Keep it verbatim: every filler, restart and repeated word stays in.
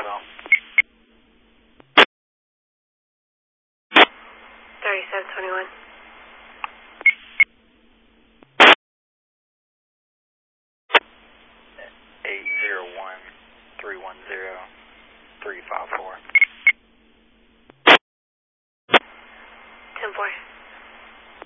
Auto. thirty-seven twenty-one. eight zero one three one zero.